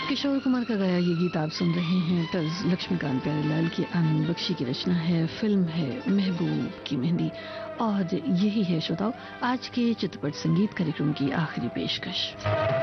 किशोर कुमार का गाया ये गीत आप सुन रहे हैं। तर्ज लक्ष्मीकांत प्यारेलाल की, आनंद बख्शी की रचना है। फिल्म है महबूब की मेहंदी। और यही है श्रोताओ आज के चित्रपट संगीत कार्यक्रम की आखिरी पेशकश।